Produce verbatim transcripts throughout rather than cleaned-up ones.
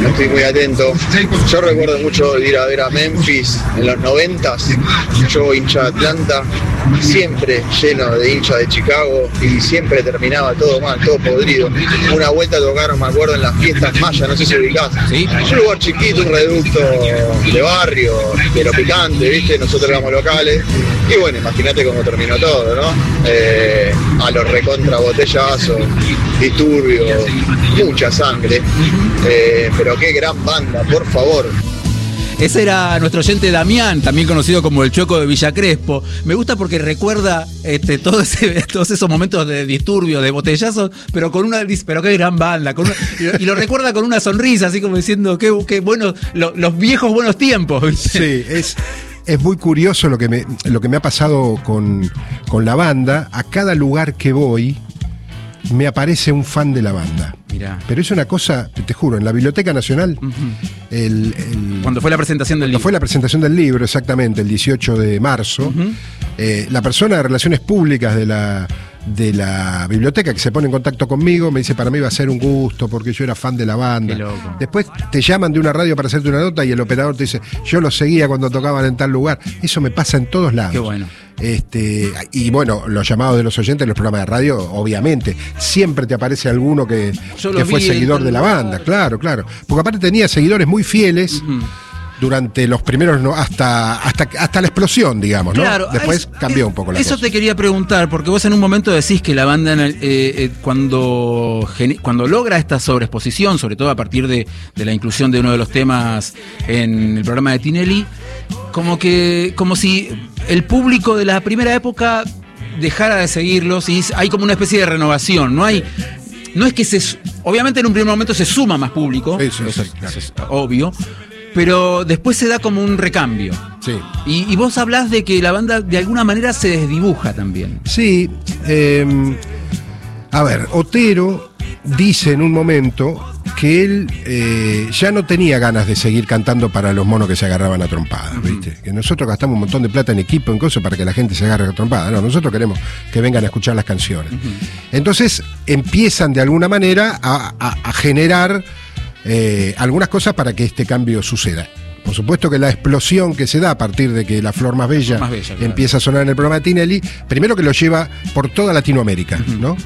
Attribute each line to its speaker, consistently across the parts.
Speaker 1: no estoy muy atento. Yo recuerdo mucho de ir a ver a Memphis en los noventas, yo hincha de Atlanta, siempre lleno de hinchas de Chicago y siempre terminaba todo mal, todo podrido. Una vuelta tocaron, me acuerdo, en las fiestas mayas, no sé si ubicás. ¿Sí? Un lugar chiquito, un reducto de barrio, de lo picante, ¿viste? Nosotros éramos locales. Y bueno, imagínate cómo terminó todo, ¿no? Eh, a los recontra botellazos, disturbios, mucha sangre. Eh, pero qué gran banda, por favor.
Speaker 2: Ese era nuestro oyente Damián, también conocido como el Chueco de Villa Crespo. Me gusta porque recuerda este, todo ese, todos esos momentos de disturbios, de botellazos, pero con una, pero qué gran banda, con una, y lo recuerda con una sonrisa, así como diciendo qué, qué buenos, lo, los viejos buenos tiempos.
Speaker 3: Sí, es, es muy curioso lo que me, lo que me ha pasado con, con la banda. A cada lugar que voy me aparece un fan de la banda. Mirá. Pero es una cosa, te juro, en la Biblioteca Nacional, uh-huh. el, el,
Speaker 2: cuando fue la presentación del
Speaker 3: libro.
Speaker 2: fue
Speaker 3: la presentación del libro, exactamente, el dieciocho de marzo, uh-huh. eh, la persona de Relaciones Públicas de la, de la biblioteca que se pone en contacto conmigo me dice, para mí va a ser un gusto porque yo era fan de la banda.
Speaker 2: Qué loco.
Speaker 3: Después te llaman de una radio para hacerte una nota y el operador te dice, yo lo seguía cuando tocaban en tal lugar. Eso me pasa en todos lados.
Speaker 2: Qué bueno.
Speaker 3: Este, y bueno, los llamados de los oyentes en los programas de radio, obviamente, siempre te aparece alguno que, que fue seguidor de la banda, claro, claro. Porque aparte tenía seguidores muy fieles uh-huh. durante los primeros, no, hasta, hasta, hasta la explosión, digamos, ¿no?
Speaker 2: Claro,
Speaker 3: después
Speaker 2: es,
Speaker 3: cambió un poco la
Speaker 2: eso
Speaker 3: cosa.
Speaker 2: Eso te quería preguntar, porque vos en un momento decís que la banda eh, eh, cuando, cuando logra esta sobreexposición, sobre todo a partir de, de la inclusión de uno de los temas en el programa de Tinelli, como que, como si el público de la primera época dejara de seguirlos y hay como una especie de renovación, no hay, no es que se, obviamente en un primer momento se suma más público,
Speaker 3: sí, sí,
Speaker 2: eso,
Speaker 3: sí, claro.
Speaker 2: eso es obvio, pero después se da como un recambio.
Speaker 3: Sí.
Speaker 2: Y, y vos hablás de que la banda de alguna manera se desdibuja también.
Speaker 3: Sí, eh, a ver, Otero dice en un momento que él eh, ya no tenía ganas de seguir cantando para los monos que se agarraban a trompadas, ¿viste? Uh-huh. Que nosotros gastamos un montón de plata en equipo, en cosas para que la gente se agarre a trompadas. No, nosotros queremos que vengan a escuchar las canciones. Uh-huh. Entonces empiezan de alguna manera a, a, a generar eh, algunas cosas para que este cambio suceda. Por supuesto que la explosión que se da a partir de que La Flor Más Bella, más bella claro. empieza a sonar en el programa de Tinelli, primero que lo lleva por toda Latinoamérica, uh-huh. ¿no?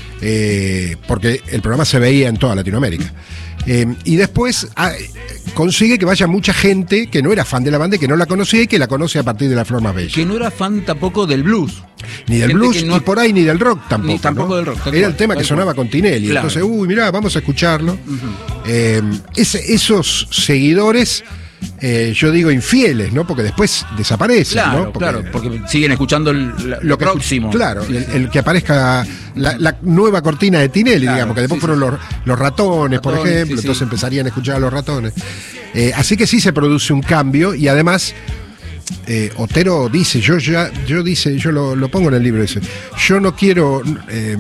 Speaker 3: Eh, porque el programa se veía en toda Latinoamérica. Eh, y después ah, consigue que vaya mucha gente que no era fan de la banda y que no la conocía y que la conoce a partir de La Flor Más Bella.
Speaker 2: Que no era fan tampoco del blues.
Speaker 3: Ni del gente blues, no, ni por ahí, ni del rock tampoco.
Speaker 2: Ni tampoco
Speaker 3: ¿no?
Speaker 2: del rock.
Speaker 3: Era el tema que sonaba con Tinelli. Claro. Entonces, uy, mirá, vamos a escucharlo. Uh-huh. Eh, ese, esos seguidores... Eh, yo digo infieles, ¿no? Porque después desaparecen,
Speaker 2: claro,
Speaker 3: ¿no? Porque,
Speaker 2: claro, porque siguen escuchando el, lo, lo próximo.
Speaker 3: Claro, el, el que aparezca la, la nueva cortina de Tinelli, claro, digamos, que después sí, fueron sí. Los, los ratones, ratones, por ejemplo, sí, entonces sí. empezarían a escuchar a los ratones. Eh, así que sí se produce un cambio y además eh, Otero dice, yo ya, yo dice, yo lo, lo pongo en el libro ese, yo no quiero eh,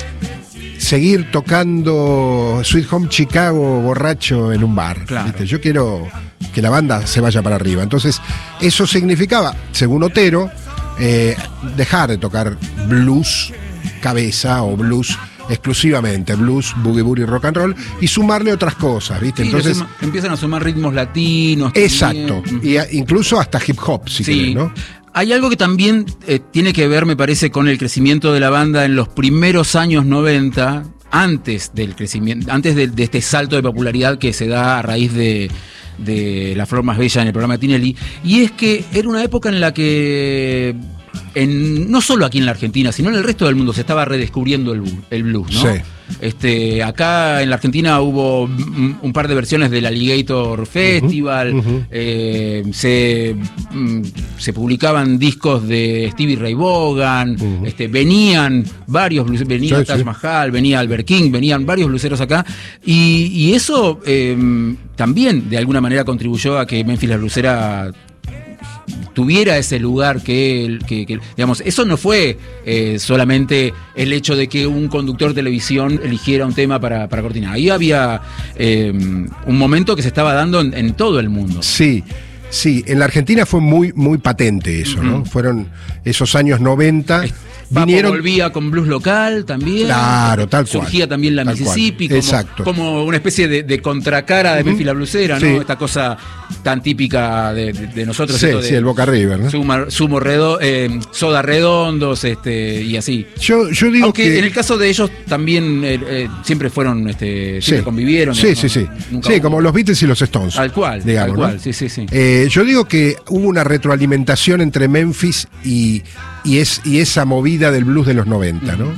Speaker 3: seguir tocando Sweet Home Chicago borracho en un bar. Claro. ¿Viste? Yo quiero que la banda se vaya para arriba. Entonces, eso significaba, según Otero, eh, dejar de tocar blues cabeza o blues exclusivamente, blues, boogie boogie, rock and roll, y sumarle otras cosas, ¿viste?
Speaker 2: Sí,
Speaker 3: entonces
Speaker 2: suma, empiezan a sumar ritmos latinos.
Speaker 3: Exacto, y a, incluso hasta hip hop, si sí. querés, ¿no?
Speaker 2: Hay algo que también eh, tiene que ver, me parece, con el crecimiento de la banda en los primeros años noventa, antes del crecimiento, antes de, de este salto de popularidad que se da a raíz de, de La Flor Más Bella en el programa de Tinelli, y es que era una época en la que en, no solo aquí en la Argentina, sino en el resto del mundo se estaba redescubriendo el, el blues, ¿no? Sí. Este, acá en la Argentina hubo un, un par de versiones del Alligator Festival, uh-huh, uh-huh. Eh, se, mm, se publicaban discos de Stevie Ray Vaughan, uh-huh. este, venían varios blues, venía sí, Taj sí. Mahal, venía Albert King, venían varios bluseros acá, y, y eso eh, también de alguna manera contribuyó a que Memphis la Blusera tuviera ese lugar que, que, que digamos, eso no fue eh, solamente el hecho de que un conductor de televisión eligiera un tema para, para cortina. Ahí había eh, un momento que se estaba dando en, en todo el mundo.
Speaker 3: Sí, sí, en la Argentina fue muy, muy patente eso, ¿no? Uh-huh. Fueron esos años noventa. vinieron...
Speaker 2: volvía con blues local también.
Speaker 3: Claro, tal cual.
Speaker 2: Surgía también la Mississippi como,
Speaker 3: Exacto.
Speaker 2: como una especie de, de contracara de uh-huh. Memphis la blusera, ¿no?
Speaker 3: Sí.
Speaker 2: Esta cosa tan típica de, de, de nosotros.
Speaker 3: Sí,
Speaker 2: de
Speaker 3: sí, el Boca River, ¿no?
Speaker 2: Sumo, sumo redo, eh, soda redondos, este, y así.
Speaker 3: Yo, yo digo
Speaker 2: Aunque
Speaker 3: que...
Speaker 2: en el caso de ellos también eh, eh, siempre fueron, este, siempre
Speaker 3: sí.
Speaker 2: convivieron.
Speaker 3: Sí,
Speaker 2: ¿no?
Speaker 3: sí, sí.
Speaker 2: Nunca
Speaker 3: Sí,
Speaker 2: hubo...
Speaker 3: como los Beatles y los Stones.
Speaker 2: Tal cual,
Speaker 3: digamos,
Speaker 2: tal cual,
Speaker 3: ¿no?
Speaker 2: sí, sí, sí.
Speaker 3: Eh, yo digo que hubo una retroalimentación entre Memphis y, y, es, y esa movida del blues de los noventa, ¿no? Uh-huh.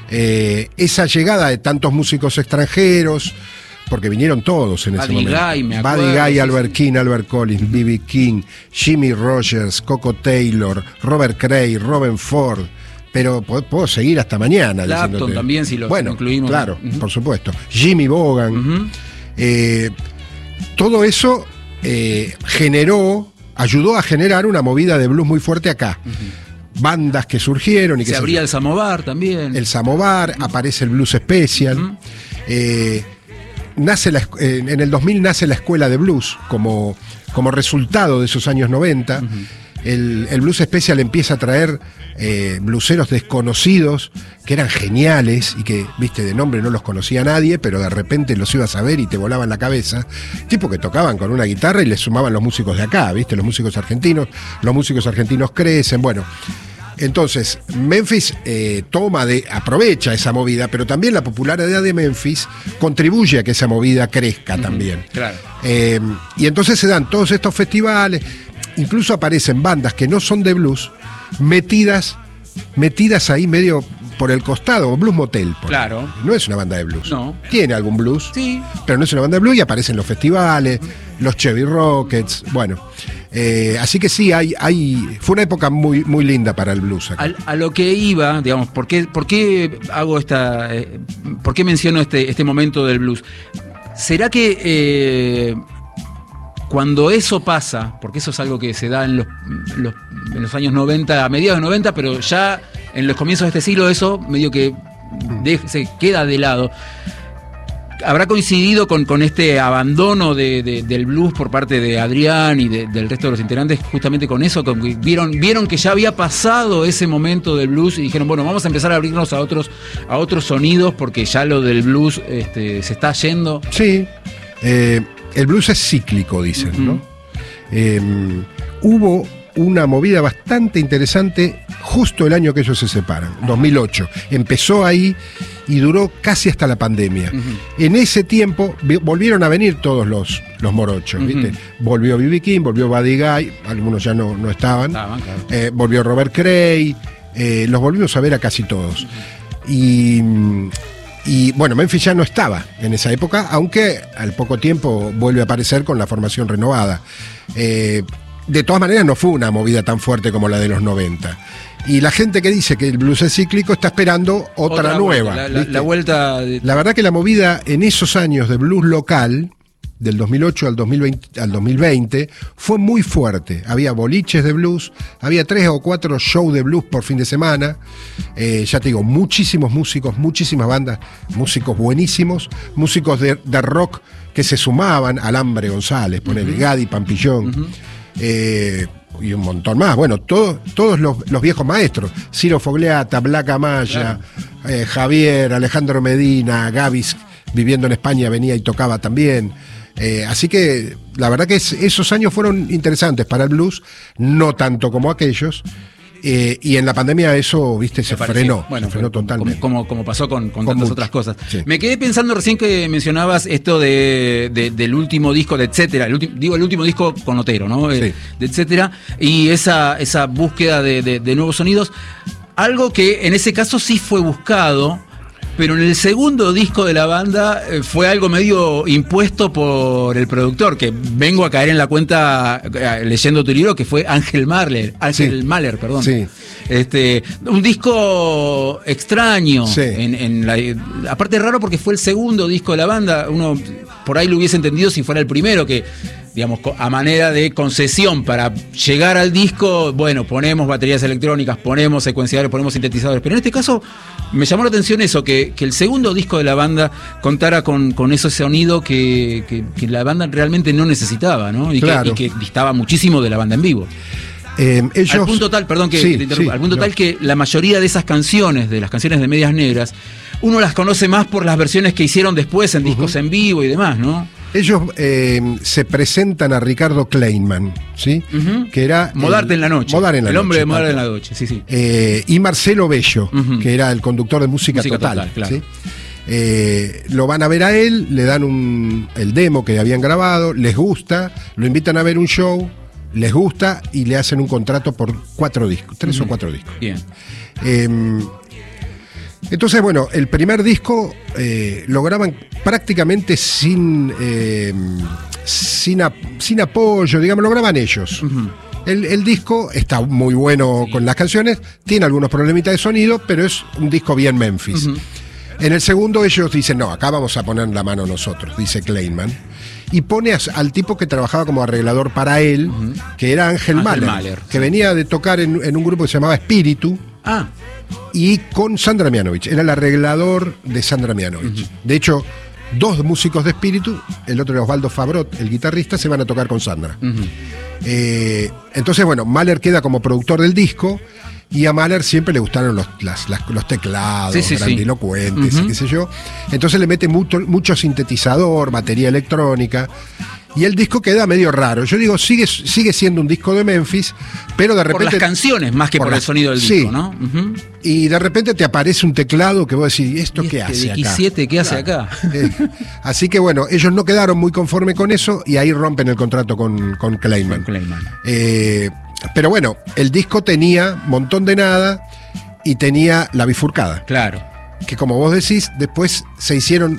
Speaker 3: Eh, esa llegada de tantos músicos extranjeros, porque vinieron todos en ese
Speaker 2: Buddy
Speaker 3: momento.
Speaker 2: Guy, me acuerdo,
Speaker 3: Buddy Guy,
Speaker 2: sí,
Speaker 3: Albert
Speaker 2: sí.
Speaker 3: King, Albert Collins, B B King, Jimmy Rogers, Coco Taylor, Robert Cray, Robin Ford. Pero puedo, puedo seguir hasta mañana.
Speaker 2: Clapton
Speaker 3: diciéndote.
Speaker 2: También, si lo
Speaker 3: bueno,
Speaker 2: incluimos.
Speaker 3: Claro,
Speaker 2: uh-huh.
Speaker 3: por supuesto. Jimmy Vaughan.
Speaker 2: Uh-huh.
Speaker 3: Eh, todo eso eh, generó, ayudó a generar una movida de blues muy fuerte acá. Uh-huh. Bandas que surgieron y que
Speaker 2: se abría el samovar también.
Speaker 3: El samovar, uh-huh. aparece el blues special. Uh-huh. eh, nace la, eh, en el dos mil nace la escuela de blues como, como resultado de esos años noventa. Uh-huh. El, el blues special empieza a traer eh, blueseros desconocidos que eran geniales y que, viste, de nombre no los conocía nadie, pero de repente los ibas a ver y te volaban la cabeza. Tipo que tocaban con una guitarra y les sumaban los músicos de acá, viste, los músicos argentinos. Los músicos argentinos crecen, bueno. Entonces, Memphis eh, toma de, aprovecha esa movida, pero también la popularidad de Memphis contribuye a que esa movida crezca uh-huh. también.
Speaker 2: Claro.
Speaker 3: Eh, y entonces se dan todos estos festivales. Incluso aparecen bandas que no son de blues, metidas, metidas ahí medio por el costado, Blues Motel.
Speaker 2: Claro.
Speaker 3: Ejemplo. No es una banda de blues.
Speaker 2: No.
Speaker 3: Tiene algún blues,
Speaker 2: sí.
Speaker 3: pero no es una banda de blues y aparecen los festivales, los Chevy Rockets, bueno. Eh, así que sí, hay, hay, fue una época muy, muy linda para el blues acá.
Speaker 2: A, a lo que iba, digamos, ¿por qué, por qué hago esta, eh, por qué menciono este, este momento del blues? ¿Será que eh, cuando eso pasa, porque eso es algo que se da en los, los, en los años noventa, a mediados de noventa, pero ya en los comienzos de este siglo eso medio que de, se queda de lado, habrá coincidido con, con este abandono de, de, del blues por parte de Adrián y de, del resto de los integrantes, justamente con eso, con que vieron, vieron que ya había pasado ese momento del blues y dijeron, bueno, vamos a empezar a abrirnos a otros, a otros sonidos porque ya lo del blues este, se está yendo.
Speaker 3: Sí, eh, el blues es cíclico, dicen, uh-huh. ¿no? Eh, hubo una movida bastante interesante justo el año que ellos se separan, dos mil ocho. Empezó ahí y duró casi hasta la pandemia. Uh-huh. En ese tiempo volvieron a venir todos los, los morochos, uh-huh. ¿viste? Volvió B B King, volvió Buddy Guy, algunos ya no, no estaban. estaban claro. eh, volvió Robert Cray, eh, los volvimos a ver a casi todos. Uh-huh. Y... Y bueno, Memphis ya no estaba en esa época, aunque al poco tiempo vuelve a aparecer con la formación renovada. Eh, de todas maneras no fue una movida tan fuerte como la de los noventa. Y la gente que dice que el blues es cíclico está esperando otra, otra nueva.
Speaker 2: Vuelta, la, la, la vuelta de...
Speaker 3: La verdad que la movida en esos años de blues local, del dos mil ocho al dos mil veinte, al dos mil veinte, fue muy fuerte. Había boliches de blues, había tres o cuatro shows de blues por fin de semana. Eh, ya te digo, muchísimos músicos, muchísimas bandas, músicos buenísimos, músicos de, de rock que se sumaban, Alambre González, ponele, uh-huh. Gadi Pampillón, uh-huh. eh, y un montón más. Bueno, todos, todos los, los viejos maestros, Ciro Fogliata, Black Amaya, claro. eh, Javier, Alejandro Medina, Gavis, viviendo en España, venía y tocaba también. Eh, así que la verdad que es, esos años fueron interesantes para el blues, no tanto como aquellos, eh, y en la pandemia eso, viste, se frenó,
Speaker 2: bueno,
Speaker 3: se frenó totalmente.
Speaker 2: Como, como, como pasó con, con tantas
Speaker 3: mucho.
Speaker 2: otras cosas.
Speaker 3: Sí.
Speaker 2: Me quedé pensando recién que mencionabas esto de, de, del último disco de Etcétera, el ulti, digo el último disco con Otero, ¿no?
Speaker 3: Sí.
Speaker 2: De, de Etcétera, y esa, esa búsqueda de, de, de nuevos sonidos, algo que en ese caso sí fue buscado. Pero en el segundo disco de la banda eh, fue algo medio impuesto por el productor, que vengo a caer en la cuenta eh, leyendo tu libro, que fue Ángel Mahler, Ángel sí. Mahler, perdón.
Speaker 3: Sí.
Speaker 2: Este, un disco extraño,
Speaker 3: sí.
Speaker 2: en, en la, aparte raro porque fue el segundo disco de la banda, uno por ahí lo hubiese entendido si fuera el primero, que digamos, a manera de concesión para llegar al disco, bueno, ponemos baterías electrónicas, ponemos secuenciadores, ponemos sintetizadores, pero en este caso me llamó la atención eso, que, que el segundo disco de la banda contara con, con ese sonido que, que, que la banda realmente no necesitaba, ¿no? Y, claro. que, y que distaba muchísimo de la banda en vivo.
Speaker 3: Eh, ellos,
Speaker 2: al punto tal, perdón que,
Speaker 3: sí,
Speaker 2: que te interrumpa,
Speaker 3: sí,
Speaker 2: al punto
Speaker 3: no.
Speaker 2: tal que la mayoría de esas canciones, de las canciones de Medias Negras, uno las conoce más por las versiones que hicieron después en discos uh-huh. en vivo y demás, ¿no?
Speaker 3: Ellos eh, se presentan a Ricardo Kleinman, ¿sí?
Speaker 2: Uh-huh.
Speaker 3: Que era
Speaker 2: Modarte en la noche.
Speaker 3: Modar en la
Speaker 2: el
Speaker 3: noche,
Speaker 2: hombre de Modar
Speaker 3: tal.
Speaker 2: en la noche, sí, sí.
Speaker 3: Eh, y Marcelo Bello,
Speaker 2: Uh-huh.
Speaker 3: que era el conductor de Música,
Speaker 2: Música
Speaker 3: Total.
Speaker 2: Total, claro.
Speaker 3: ¿sí? Eh, lo van a ver a él, le dan un, el demo que habían grabado, les gusta, lo invitan a ver un show, les gusta y le hacen un contrato por cuatro discos, tres uh-huh. o cuatro discos.
Speaker 2: Bien.
Speaker 3: Eh, entonces, bueno, el primer disco eh, lo graban prácticamente sin, eh, sin, ap- sin apoyo, digamos, lo graban ellos. Uh-huh. El, el disco está muy bueno sí. con las canciones, tiene algunos problemitas de sonido, pero es un disco bien Memphis. Uh-huh. En el segundo ellos dicen, no, acá vamos a poner la mano nosotros, dice Kleinman. Y pone a, al tipo que trabajaba como arreglador para él, uh-huh. que era Ángel, Ángel Mahler, Mahler, que sí. venía de tocar en, en un grupo que se llamaba Espíritu.
Speaker 2: Ah.
Speaker 3: Y con Sandra Mianovich, era el arreglador de Sandra Mianovich. Uh-huh. De hecho, dos músicos de Espíritu, el otro era Osvaldo Fabrot, el guitarrista, se van a tocar con Sandra. Uh-huh. Eh, entonces, bueno, Mahler queda como productor del disco. Y a Mahler siempre le gustaron los, las, las, los teclados sí, sí, grandilocuentes, sí. uh-huh. y qué sé yo. Entonces le mete mucho, mucho sintetizador, batería electrónica. Y el disco queda medio raro. Yo digo, sigue, sigue siendo un disco de Memphis, pero de repente...
Speaker 2: Por las canciones más que por, por el sonido del
Speaker 3: sí.
Speaker 2: disco, ¿no? Uh-huh.
Speaker 3: Y de repente te aparece un teclado que vos decís, ¿esto qué hace acá?
Speaker 2: X siete, ¿qué hace claro. acá?
Speaker 3: Eh, así que bueno, ellos no quedaron muy conformes con eso y ahí rompen el contrato con, con Kleinman.
Speaker 2: Con Kleinman.
Speaker 3: Eh, pero bueno, el disco tenía Montón de Nada y tenía La Bifurcada.
Speaker 2: Claro.
Speaker 3: Que como vos decís, después se hicieron